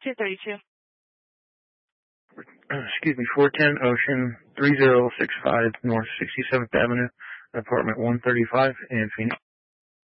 232. Excuse me, 410 Ocean, 3065 North 67th Avenue, apartment 135 in Phoenix.